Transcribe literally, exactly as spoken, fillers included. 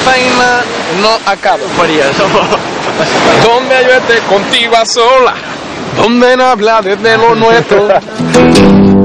vaina no acaba. Donde yo esté contigo a sola, donde no habla desde lo nuestro.